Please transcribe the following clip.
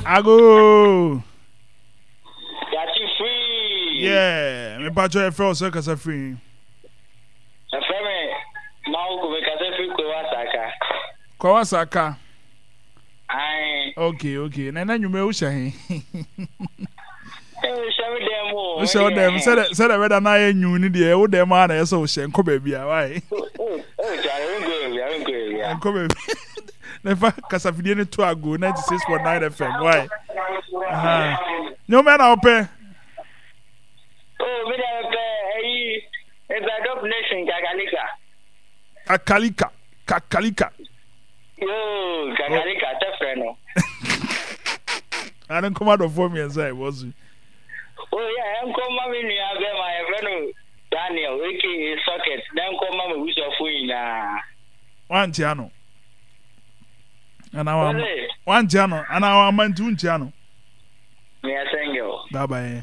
Ago. Yati free. Yeah, me pacho e fro so kasa free. Afeme Mauko me kasa free Kawasaka. Aye. Okay. Na nyume wo hye. O show them said whether na enyu ni de wo dem ana yeso wo hye nko ba bia why. Nko ba. Never kasafidie ne to ago 96.9 FM why. Nyume na ope. Oh, me da ope it's a dog nation Kakalika. Yo, Kakalika tefreno. I don't come out of for me and say was. Oh yeah, I'm come mama ni abe my friend Daniel, wiki socket. Then come mama wish of we na. One channel. And our one channel and our man two channel. Me a single. Bye bye.